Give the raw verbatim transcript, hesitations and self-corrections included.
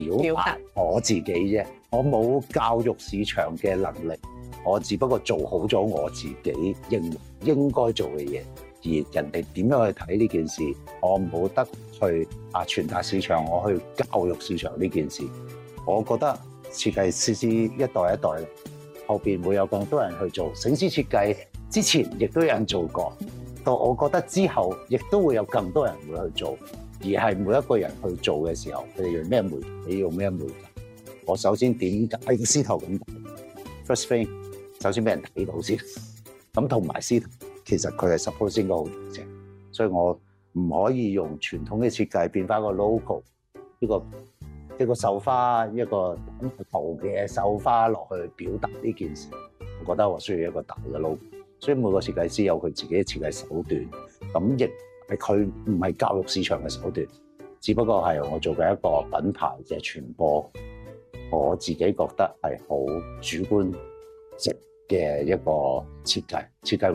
表達我自己啫，我冇教育市場嘅能力，我只不過做好咗我自己認為應該做嘅嘢，而人哋點樣去睇呢件事，我冇得去啊傳達市場，我去教育市場呢件事。我覺得設計師師一代一代，後邊會有更多人去做。醒獅設計之前亦都有人做過，到我覺得之後亦都會有更多人會去做。而係每一個人去做嘅時候，佢哋用咩媒體，用咩媒體？我首先點解個獅頭咁大 ？First thing，首先俾人睇到先。咁同埋獅頭，其實佢係 suppose 應該好大隻，所以我唔可以用傳統嘅設計變翻個 logo， 一個一個繡花，一個圖嘅繡花落去表達呢件事。我覺得我需要一個大嘅 logo， 所以每個設計師有佢自己嘅設計手段，咁亦。係佢唔係教育市場嘅手段，只不過係我做嘅一個品牌嘅傳播。我自己覺得係好主觀式嘅一個設計設計。